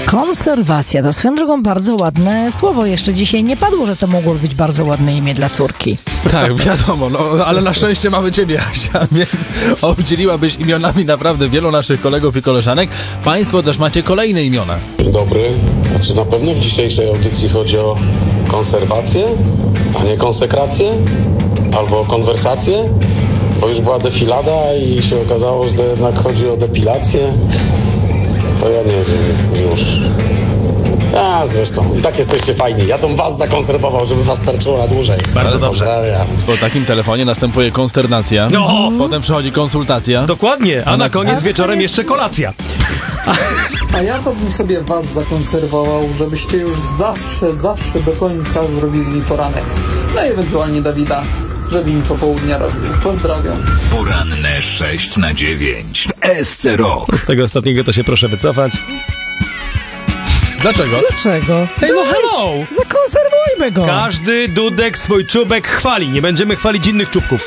Konserwacja to swoją drogą bardzo ładne słowo. Jeszcze dzisiaj nie padło, że to mogłoby być bardzo ładne imię dla córki. Tak, wiadomo, no, ale na szczęście mamy ciebie, Asia, więc obdzieliłabyś imionami naprawdę wielu naszych kolegów i koleżanek. Państwo też macie kolejne imiona. Dzień dobry. A czy na pewno w dzisiejszej audycji chodzi o konserwację, a nie konsekrację? Albo konwersację? Bo już była defilada i się okazało, że jednak chodzi o depilację. To ja nie wiem już. A zresztą, i tak jesteście fajni. Ja to was zakonserwował, żeby was starczyło na dłużej. Bardzo dobrze. Pozdrawiam. Po takim telefonie następuje konsternacja, potem przychodzi konsultacja. Dokładnie, a na koniec wieczorem jeszcze kolacja. A ja to bym sobie was zakonserwował, żebyście już zawsze do końca zrobili mi poranek. No i ewentualnie Dawida, żeby mi popołudnia robił. Pozdrawiam. Poranne 6 na 9 w SC Rock. Z tego ostatniego to się proszę wycofać. Dlaczego? Dlaczego? Hej, no hello! Zakonserwujmy go! Każdy dudek swój czubek chwali. Nie będziemy chwalić innych czubków.